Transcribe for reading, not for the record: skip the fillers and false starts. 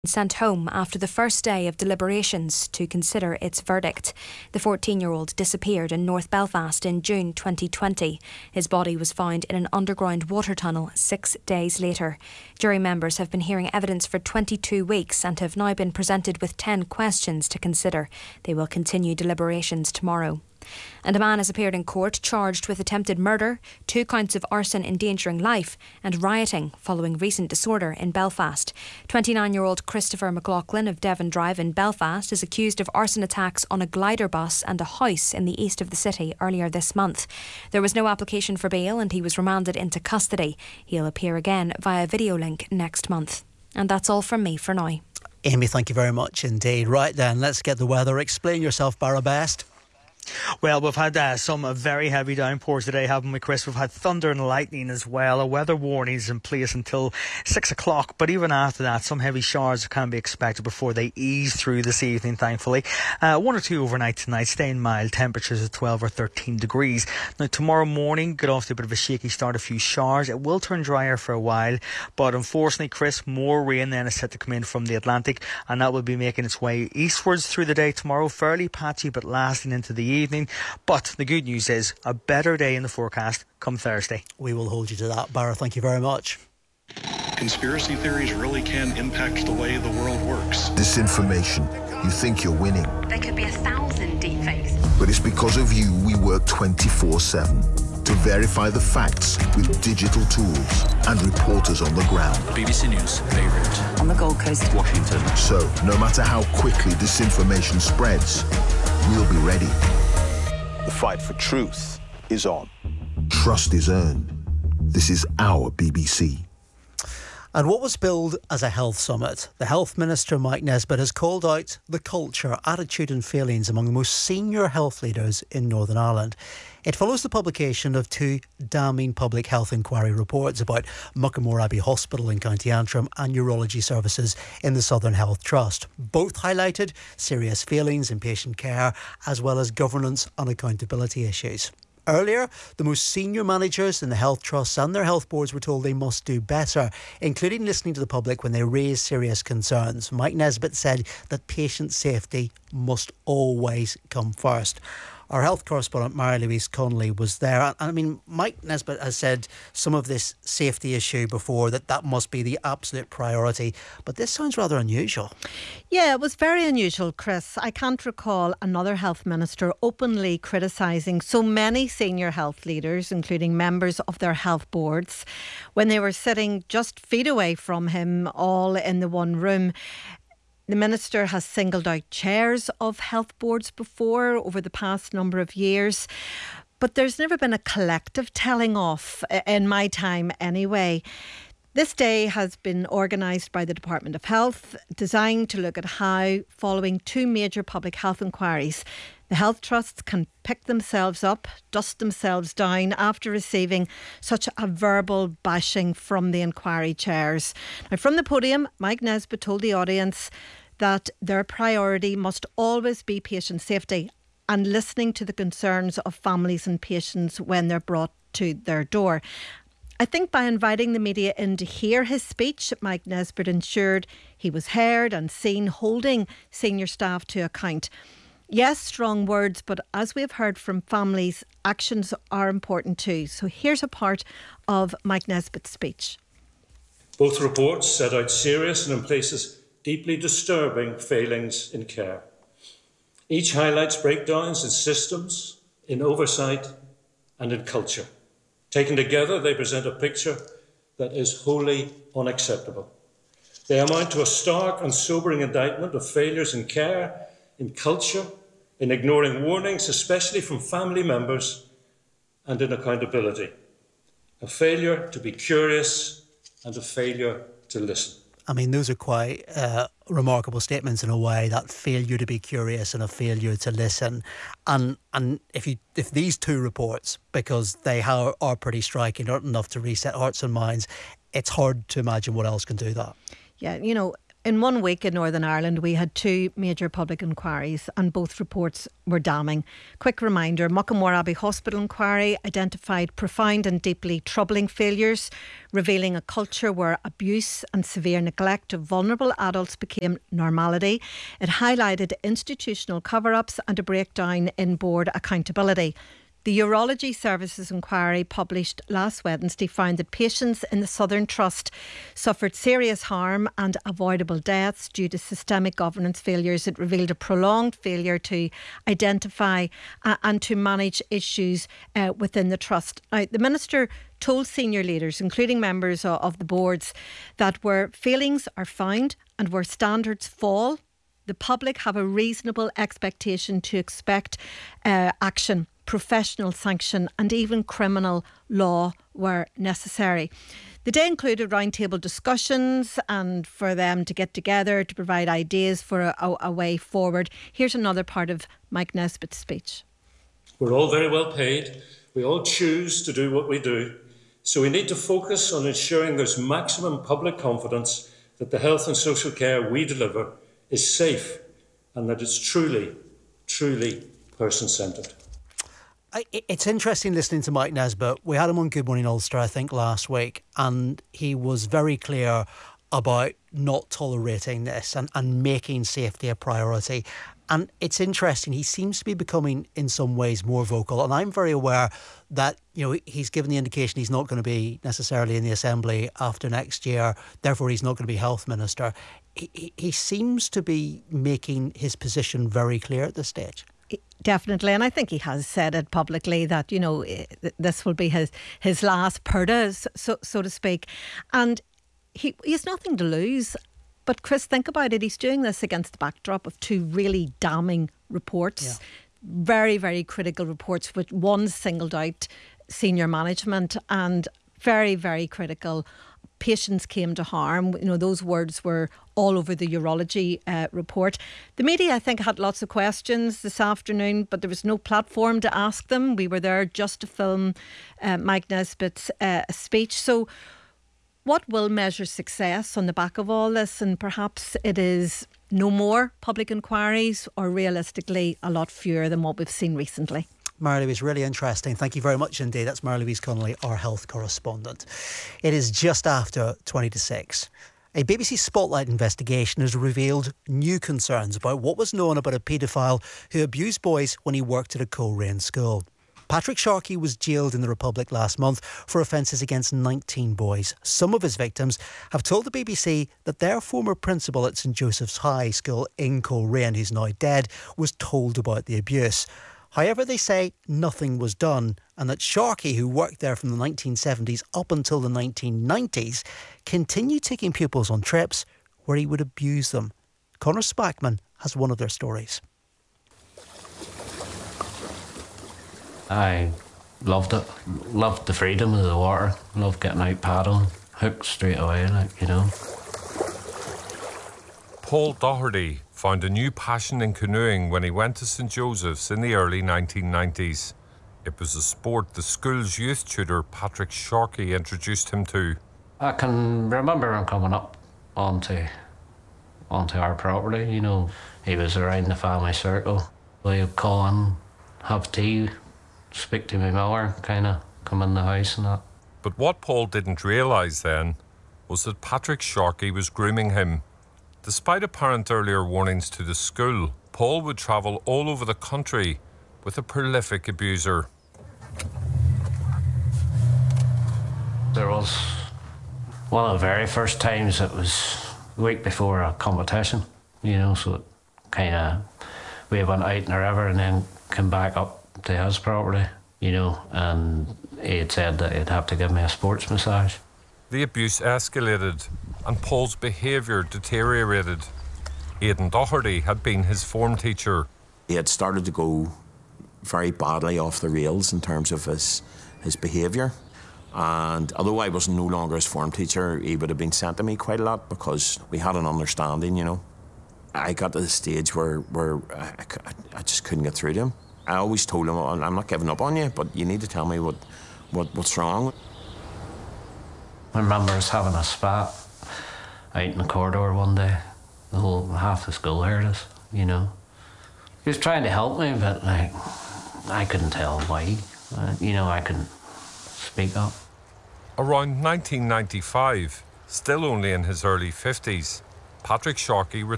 Sent home after the first day of deliberations to consider its verdict. The 14-year-old disappeared in North Belfast in June 2020. His body was found in an underground water tunnel 6 days later. Jury members have been hearing evidence for 22 weeks and have now been presented with 10 questions to consider. They will continue deliberations tomorrow. And a man has appeared in court charged with attempted murder, 2 counts of arson endangering life and rioting following recent disorder in Belfast. 29-year-old Christopher McLaughlin of Devon Drive in Belfast is accused of arson attacks on a glider bus and a house in the east of the city earlier this month. There was no application for bail and he was remanded into custody. He'll appear again via video link next month. And that's all from me for now. Amy, thank you very much indeed. Right then, let's get the weather. Explain yourself, Barra Best. Well, we've had some very heavy downpours today, haven't we, Chris? We've had thunder and lightning as well. A weather warning is in place until 6 o'clock, but even after that, some heavy showers can be expected before they ease through this evening, thankfully. 1 or 2 overnight tonight, staying mild, temperatures of 12 or 13 degrees. Now, tomorrow morning, get off to a bit of a shaky start, a few showers. It will turn drier for a while, but unfortunately, Chris, more rain then is set to come in from the Atlantic, and that will be making its way eastwards through the day tomorrow, fairly patchy, but lasting into the evening. But the good news is a better day in the forecast come Thursday. We will hold you to that, Barra. Thank you very much. Conspiracy theories really can impact the way the world works. Disinformation. You think you're winning. There could be 1,000 deepfakes. But it's because of you we work 24/7 to verify the facts with digital tools and reporters on the ground. BBC News, Beirut. On the Gold Coast, Washington. So, no matter how quickly disinformation spreads, we'll be ready. The fight for truth is on. Trust is earned. This is our BBC. And what was billed as a health summit, the Health Minister Mike Nesbitt has called out the culture, attitude and feelings among the most senior health leaders in Northern Ireland. It follows the publication of 2 damning public health inquiry reports about Muckamore Abbey Hospital in County Antrim and urology services in the Southern Health Trust. Both highlighted serious failings in patient care as well as governance and accountability issues. Earlier, the most senior managers in the health trusts and their health boards were told they must do better, including listening to the public when they raise serious concerns. Mike Nesbitt said that patient safety must always come first. Our health correspondent, Mary-Louise Connolly, was there. I mean, Mike Nesbitt has said some of this safety issue before, that must be the absolute priority. But this sounds rather unusual. Yeah, it was very unusual, Chris. I can't recall another health minister openly criticising so many senior health leaders, including members of their health boards, when they were sitting just feet away from him, all in the one room. The Minister has singled out chairs of health boards before over the past number of years, but there's never been a collective telling off, in my time anyway. This day has been organised by the Department of Health, designed to look at how, following 2 major public health inquiries, the health trusts can pick themselves up, dust themselves down after receiving such a verbal bashing from the inquiry chairs. Now, from the podium, Mike Nesbitt told the audience that their priority must always be patient safety and listening to the concerns of families and patients when they're brought to their door. I think by inviting the media in to hear his speech, Mike Nesbitt ensured he was heard and seen, holding senior staff to account. Yes, strong words, but as we've heard from families, actions are important too. So here's a part of Mike Nesbitt's speech. Both reports set out serious and in places deeply disturbing failings in care. Each highlights breakdowns in systems, in oversight and in culture. Taken together, they present a picture that is wholly unacceptable. They amount to a stark and sobering indictment of failures in care, in culture, in ignoring warnings, especially from family members, and in accountability. A failure to be curious and a failure to listen. I mean, those are quite remarkable statements in a way, that failure to be curious and a failure to listen. And if these 2 reports, because they are pretty striking, aren't enough to reset hearts and minds, it's hard to imagine what else can do that. Yeah, you know, In 1 week in Northern Ireland, we had 2 major public inquiries and both reports were damning. Quick reminder, Muckamore Abbey Hospital inquiry identified profound and deeply troubling failures, revealing a culture where abuse and severe neglect of vulnerable adults became normality. It highlighted institutional cover-ups and a breakdown in board accountability. The Urology Services inquiry published last Wednesday found that patients in the Southern Trust suffered serious harm and avoidable deaths due to systemic governance failures. It revealed a prolonged failure to identify and to manage issues within the Trust. Now, the Minister told senior leaders, including members of the boards, that where failings are found and where standards fall, the public have a reasonable expectation to expect action, professional sanction and even criminal law where necessary. The day included roundtable discussions and for them to get together to provide ideas for a way forward. Here's another part of Mike Nesbitt's speech. We're all very well paid. We all choose to do what we do. So we need to focus on ensuring there's maximum public confidence that the health and social care we deliver is safe and that it's truly, truly person-centred. It's interesting listening to Mike Nesbitt. We had him on Good Morning Ulster, I think, last week, and he was very clear about not tolerating this and making safety a priority. And it's interesting, he seems to be becoming, in some ways, more vocal. And I'm very aware that, he's given the indication he's not going to be necessarily in the Assembly after next year. Therefore, he's not going to be Health Minister. He seems to be making his position very clear at this stage. Definitely, and I think he has said it publicly that, this will be his last purdah, so to speak. And he has nothing to lose. But Chris, think about it. He's doing this against the backdrop of 2 really damning reports. Yeah. Very, very critical reports, which one singled out senior management and very, very critical. Patients came to harm. Those words were all over the urology report. The media, I think, had lots of questions this afternoon, but there was no platform to ask them. We were there just to film Mike Nesbitt's speech. So what will measure success on the back of all this? And perhaps it is no more public inquiries or realistically a lot fewer than what we've seen recently. Mary-Louise, really interesting. Thank you very much indeed. That's Mary-Louise Connolly, our health correspondent. It is just after 20 to 6. A BBC Spotlight investigation has revealed new concerns about what was known about a paedophile who abused boys when he worked at a Coleraine school. Patrick Sharkey was jailed in the Republic last month for offences against 19 boys. Some of his victims have told the BBC that their former principal at St Joseph's High School in Coleraine, who's now dead, was told about the abuse. However, they say nothing was done and that Sharkey, who worked there from the 1970s up until the 1990s, continued taking pupils on trips where he would abuse them. Conor Spackman has one of their stories. I loved it. Loved the freedom of the water. Loved getting out paddling. Hooked straight away, Paul Doherty found a new passion in canoeing when he went to St Joseph's in the early 1990s. It was a sport the school's youth tutor Patrick Sharkey introduced him to. I can remember him coming up onto our property, He was around the family circle. We would call in, have tea, speak to my mother, kind of come in the house and that. But what Paul didn't realise then was that Patrick Sharkey was grooming him. Despite apparent earlier warnings to the school, Paul would travel all over the country with a prolific abuser. There was one of the very first times, it was the week before a competition, so it we went out in the river and then came back up to his property, and he had said that he'd have to give me a sports massage. The abuse escalated and Paul's behaviour deteriorated. Aidan Doherty had been his form teacher. He had started to go very badly off the rails in terms of his behaviour. And although I was no longer his form teacher, he would have been sent to me quite a lot because we had an understanding, I got to the stage where I just couldn't get through to him. I always told him, I'm not giving up on you, but you need to tell me what's wrong. I remember us having a spat out in the corridor one day, The whole, half the school heard us, you know. He was trying to help me, but like, I couldn't tell why. I couldn't speak up. Around 1995, still only in his early 50s, Patrick Sharkey